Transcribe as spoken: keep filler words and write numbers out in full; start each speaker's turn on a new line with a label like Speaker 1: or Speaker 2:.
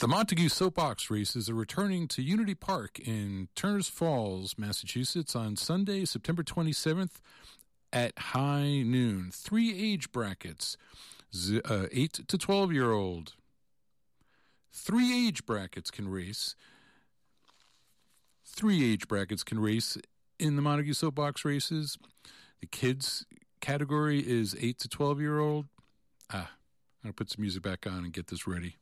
Speaker 1: The Montague Soapbox races are returning to Unity Park in Turners Falls, Massachusetts on Sunday, September twenty-seventh at high noon. Three age brackets, uh, eight to twelve-year-old. Three age brackets can race. Three age brackets can race in the Montague Soapbox races. The kids category is eight to twelve-year-old. Ah, I'm going to put some music back on and get this ready.